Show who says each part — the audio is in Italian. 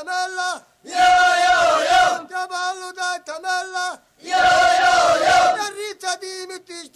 Speaker 1: canella,
Speaker 2: Yo yo yo,
Speaker 1: cavallo da canella,
Speaker 2: yo yo yo.
Speaker 1: la rizza di metti